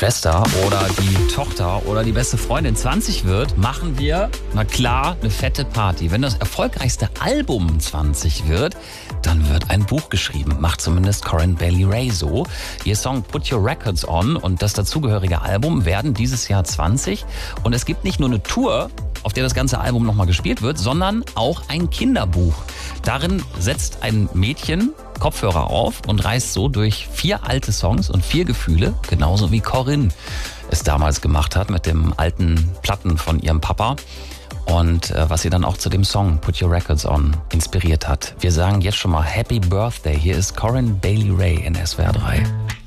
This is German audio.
Schwester oder die Tochter oder die beste Freundin 20 wird, machen wir, na klar, eine fette Party. Wenn das erfolgreichste Album 20 wird, dann wird ein Buch geschrieben. Macht zumindest Corinne Bailey Rae so. Ihr Song Put Your Records On und das dazugehörige Album werden dieses Jahr 20. Und es gibt nicht nur eine Tour, auf der das ganze Album nochmal gespielt wird, sondern auch ein Kinderbuch. Darin setzt ein Mädchen Kopfhörer auf und reist so durch 4 alte Songs und 4 Gefühle, genauso wie Corinne es damals gemacht hat mit dem alten Platten von ihrem Papa und was sie dann auch zu dem Song Put Your Records On inspiriert hat. Wir sagen jetzt schon mal Happy Birthday. Hier ist Corinne Bailey Rae in SWR 3.